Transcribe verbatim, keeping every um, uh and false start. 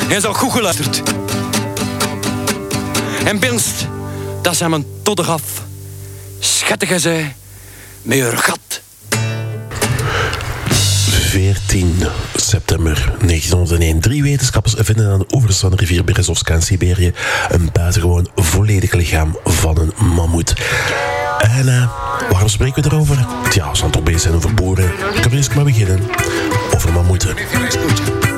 En zo goed geluisterd. En binst, dat zijn mijn todder af. Schattige zij, met je gat. veertien september negentienhonderdéén. Drie wetenschappers vinden aan de oevers van de rivier Berezovska in Siberië een buitengewoon volledig lichaam van een mammoet. En uh, waarom spreken we erover? Tja, we zijn toch bezig zijn over boeren. Ik kan eerst maar beginnen over mammoeten.